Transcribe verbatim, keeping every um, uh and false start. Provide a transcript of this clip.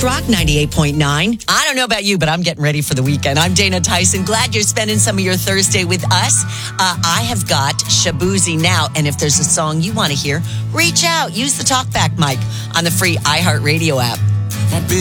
Rock ninety-eight point nine. I don't know about you, but I'm getting ready for the weekend. I'm Dana Tyson. Glad you're spending some of your Thursday with us. Uh, I have got Shaboozey now, and if there's a song you want to hear, reach out. Use the talkback mic on the free iHeartRadio app.